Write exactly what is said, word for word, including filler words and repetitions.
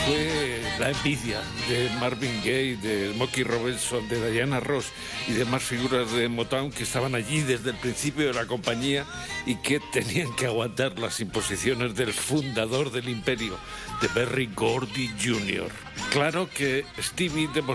fue la envidia de Marvin Gaye, de Smokey Robinson, de Diana Ross y demás figuras de Motown que estaban allí desde el principio de la compañía y que tenían que aguantar las imposiciones del fundador del imperio, de Berry Gordy junior Claro que Stevie demostró